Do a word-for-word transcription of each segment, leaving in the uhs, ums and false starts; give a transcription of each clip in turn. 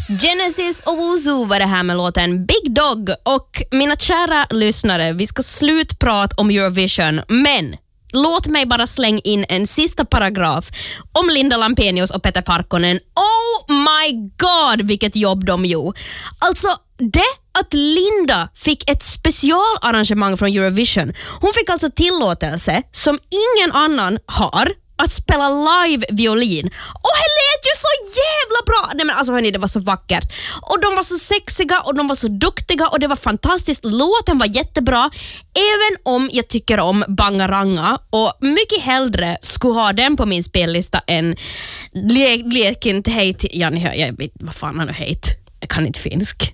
Genesis och Wuzu var det här med låten Big Dog. Och mina kära lyssnare, vi ska slutprata om Eurovision, men låt mig bara slänga in en sista paragraf om Linda Lampenius och Peter Parkkonen. Oh my god, vilket jobb de gjorde. Alltså, det att Linda fick ett specialarrangemang från Eurovision. Hon fick alltså tillåtelse som ingen annan har att spela live violin. Och det lät ju så jävla bra. Nej men alltså hörni, det var så vackert. Och de var så sexiga och de var så duktiga och det var fantastiskt. Låten var jättebra. Även om jag tycker om Bangaranga och mycket hellre skulle ha den på min spellista än Leken till hate. Ja, ni hör, jag vet vad fan han är hate. Jag kan inte finsk.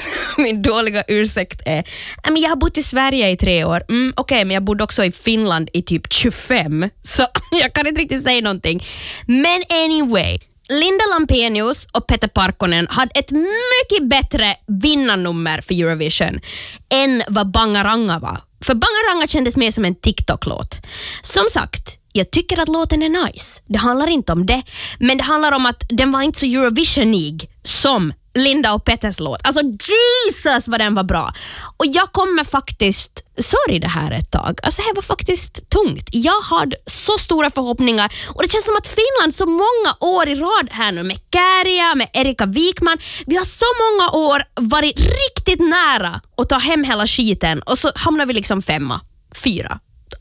Min dåliga ursäkt är men jag har bott i Sverige i tre år. Mm, Okej, okay, men jag bodde också i Finland i typ tjugofem. Så jag kan inte riktigt säga någonting. Men anyway, Linda Lampenius och Peter Parkkonen hade ett mycket bättre vinnarnummer för Eurovision än vad Bangaranga var. För Bangaranga kändes mer som en TikTok-låt. Som sagt, jag tycker att låten är nice. Det handlar inte om det. Men det handlar om att den var inte så Eurovisionig som Linda och Peters låt. Alltså Jesus vad den var bra. Och jag kommer faktiskt sorry det här ett tag. Alltså det var faktiskt tungt. Jag hade så stora förhoppningar och det känns som att Finland så många år i rad här nu med Käärijä, med Erika Wikman. Vi har så många år varit riktigt nära att ta hem hela skiten och så hamnar vi liksom femma, fyra.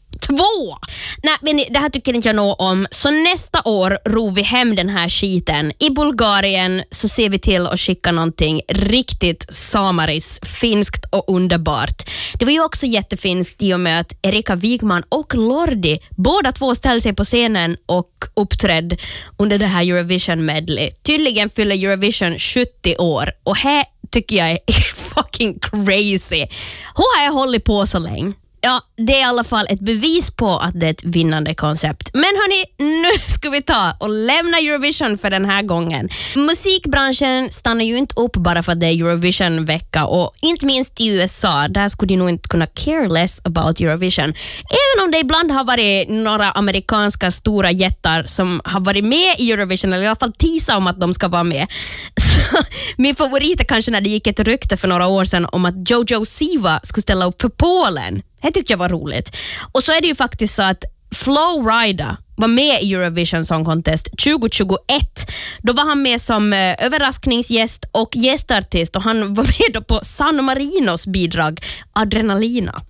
Två! Nej, men det här tycker inte jag nog om. Så nästa år ror vi hem den här skiten. I Bulgarien så ser vi till att skicka någonting riktigt samaris, finskt och underbart. Det var ju också jättefinskt i och med att Erika Wikman och Lordi båda två ställde sig på scenen och uppträdde under det här Eurovision medley. Tydligen fyller Eurovision sjuttio år och här tycker jag är fucking crazy. Hur har jag hållit på så länge? Ja, det är i alla fall ett bevis på att det är ett vinnande koncept. Men hörni, nu ska vi ta och lämna Eurovision för den här gången. Musikbranschen stannar ju inte upp bara för att det är Eurovision-vecka och inte minst i U S A, där skulle de nog inte kunna care less about Eurovision. Även om det ibland har varit några amerikanska stora jättar som har varit med i Eurovision eller i alla fall teasar om att de ska vara med. Så, min favorit är kanske när det gick ett rykte för några år sedan om att Jojo Siva skulle ställa upp för Polen. Det tyckte jag var roligt. Och så är det ju faktiskt så att Flo Rida var med i Eurovision Song Contest tjugohundratjugoett. Då var han med som eh, överraskningsgäst och gästartist och han var med då på San Marinos bidrag Adrenalina.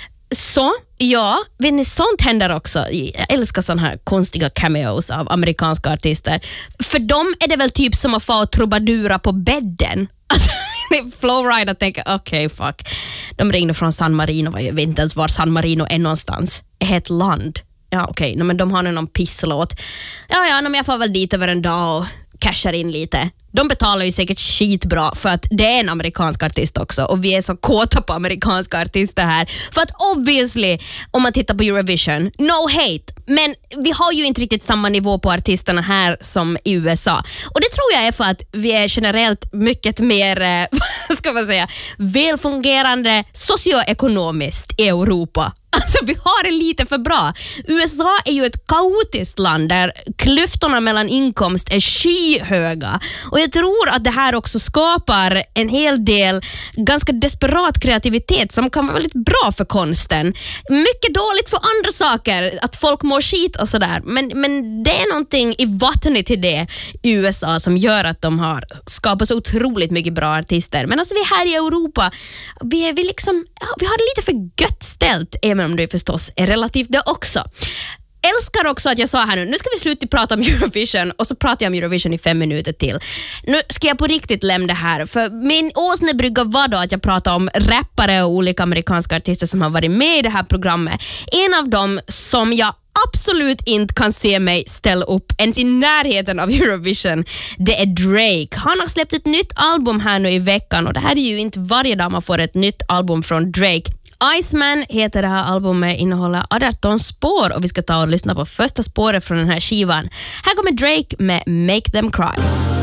Så, ja, vet ni, sånt händer också. Jag älskar såna här konstiga cameos av amerikanska artister. För dem är det väl typ som att få trubadura på bädden. Alltså, Flo Rida tänker, okej, okay, fuck. De ringde från San Marino, jag vet inte ens var San Marino är någonstans. Är ett land. Ja, okej, okay. Men de har nu någon pisslåt. Ja, ja, men jag får väl dit över en dag och cashar in lite. De betalar ju säkert skitbra för att det är en amerikansk artist också och vi är så kåta på amerikanska artister här. För att obviously, om man tittar på Eurovision, no hate, men vi har ju inte riktigt samma nivå på artisterna här som i U S A. Och det tror jag är för att vi är generellt mycket mer, eh, vad ska man säga, välfungerande socioekonomiskt i Europa. Alltså vi har det lite för bra. U S A är ju ett kaotiskt land där klyftorna mellan inkomst är skyhöga. Och jag tror att det här också skapar en hel del ganska desperat kreativitet som kan vara väldigt bra för konsten. Mycket dåligt för andra saker, att folk mår skit och sådär. Men, men det är någonting i vattnet till det i U S A som gör att de har skapat så otroligt mycket bra artister. Men alltså vi här i Europa, vi, är, vi, liksom, ja, vi har det lite för gött ställt, även om det förstås är relativt det också. Älskar också att jag sa här nu, nu ska vi sluta prata om Eurovision och så pratar jag om Eurovision i fem minuter till. Nu ska jag på riktigt lämna det här, för min åsnebrygga var då att jag pratar om rappare och olika amerikanska artister som har varit med i det här programmet. En av dem som jag absolut inte kan se mig ställa upp ens i närheten av Eurovision, det är Drake. Han har släppt ett nytt album här nu i veckan och det här är ju inte varje dag man får ett nytt album från Drake. Iceman heter det här albumet, innehåller arton spår och vi ska ta och lyssna på första spåret från den här skivan. Här kommer Drake med Make Them Cry.